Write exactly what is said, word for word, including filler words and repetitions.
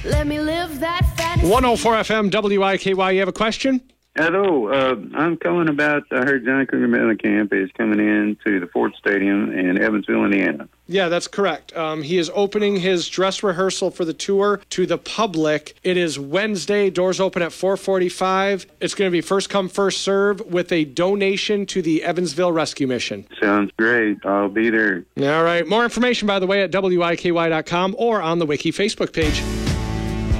Let me live that fantasy. one oh four F M W I K Y. You have a question? Hello, uh, I'm calling about, I heard John Cougar Mellencamp is coming in to the Ford Stadium in Evansville, Indiana. Yeah, that's correct. Um, he is opening his dress rehearsal for the tour to the public. It is Wednesday. Doors open at four forty-five. It's going to be first come, first serve with a donation to the Evansville Rescue Mission. Sounds great. I'll be there. All right. More information, by the way, at W I K Y dot com or on the Wiki Facebook page.